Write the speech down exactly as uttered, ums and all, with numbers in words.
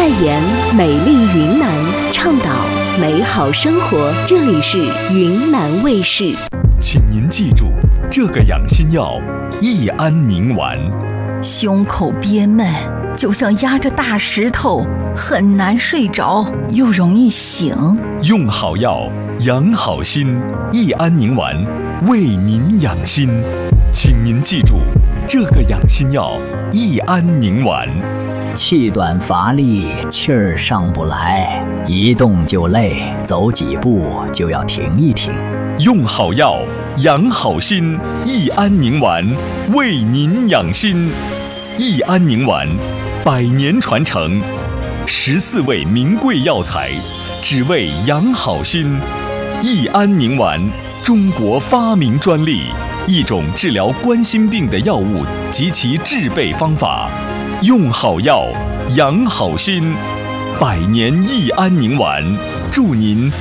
代言美丽云南，倡导美好生活。这里是云南卫视。 请您记住，这个养心药益安宁丸。 胸口憋闷，就像压着大石头，很难睡着，又容易醒。 用好药，养好心，益安宁丸为您养心。请您记住，这个养心药益安宁丸。 气短乏力，气儿上不来，一动就累，走几步就要停一停。 用好药，养好心，益安宁丸为您养心。益安宁丸，百年传承，十四味名贵药材，只为养好心。益安宁丸，中国发明专利，一种治疗冠心病的药物及其制备方法。用好药，养好心，百年益安宁丸，祝您